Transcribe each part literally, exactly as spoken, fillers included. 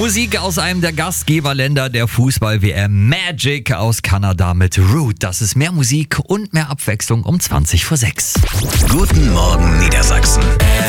Musik aus einem der Gastgeberländer der Fußball-W M, Magic aus Kanada mit Root. Das ist mehr Musik und mehr Abwechslung um zwanzig vor sechs. Guten Morgen Niedersachsen.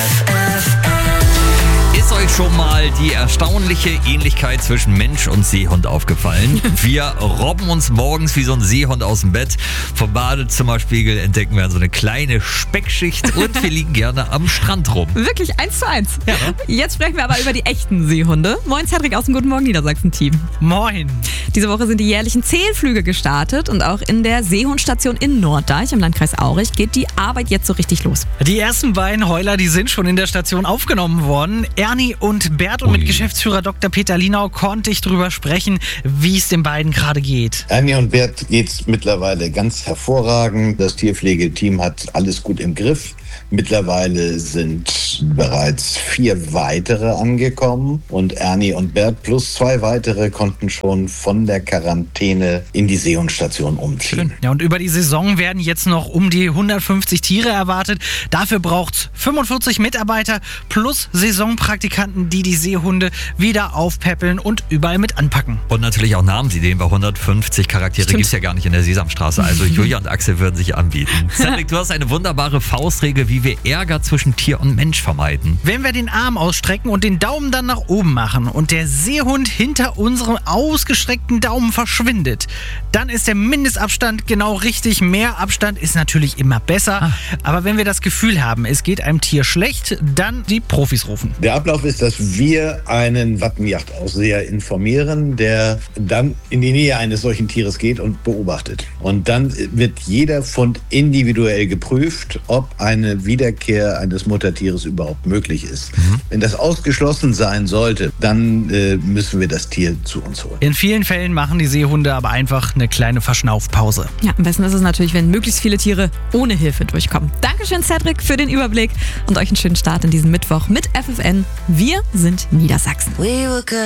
Ist euch schon mal die erstaunliche Ähnlichkeit zwischen Mensch und Seehund aufgefallen? Wir robben uns morgens wie so ein Seehund aus dem Bett. Vom Badezimmerspiegel entdecken wir so eine kleine Speckschicht und wir liegen gerne am Strand rum. Wirklich eins zu eins. Ja, ne? Jetzt sprechen wir aber über die echten Seehunde. Moin Cedric aus dem Guten Morgen Niedersachsen-Team. Moin. Diese Woche sind die jährlichen Zählflüge gestartet und auch in der Seehundstation in Norddeich im Landkreis Aurich geht die Arbeit jetzt so richtig los. Die ersten beiden Heuler, die sind schon in der Station aufgenommen worden. Ernie und Bert, und Ui. mit Geschäftsführer Doktor Peter Linau konnte ich drüber sprechen, wie es den beiden gerade geht. Ernie und Bert geht's mittlerweile ganz hervorragend. Das Tierpflegeteam hat alles gut im Griff. Mittlerweile sind bereits vier weitere angekommen und Ernie und Bert plus zwei weitere konnten schon von der Quarantäne in die Seehundstation umziehen. Ja, und über die Saison werden jetzt noch um die hundertfünfzig Tiere erwartet. Dafür braucht's fünfundvierzig Mitarbeiter plus Saisonpraktikanten, die die Seehunde wieder aufpäppeln und überall mit anpacken. Und natürlich auch Namensideen, weil hundertfünfzig Charaktere gibt es ja gar nicht in der Sesamstraße. Also Julia und Axel würden sich anbieten. Cedric, du hast eine wunderbare Faustregel, wie wir Ärger zwischen Tier und Mensch vermeiden. Wenn wir den Arm ausstrecken und den Daumen dann nach oben machen und der Seehund hinter unserem ausgestreckten Daumen verschwindet, dann ist der Mindestabstand genau richtig. Mehr Abstand ist natürlich immer besser. Ah. Aber wenn wir das Gefühl haben, es geht einem Tier schlecht, dann die Profis rufen. Der Ablauf ist, dass wir einen Wappenjagdausseher informieren, der dann in die Nähe eines solchen Tieres geht und beobachtet. Und dann wird jeder Fund individuell geprüft, ob eine Wiederkehr eines Muttertieres überhaupt möglich ist. Mhm. Wenn das ausgeschlossen sein sollte, dann äh, müssen wir das Tier zu uns holen. In vielen Fällen machen die Seehunde aber einfach eine kleine Verschnaufpause. Ja, am besten ist es natürlich, wenn möglichst viele Tiere ohne Hilfe durchkommen. Dankeschön Cedric für den Überblick und euch einen schönen Start in diesen Mittwoch mit F F N. Wir sind Niedersachsen. We were good.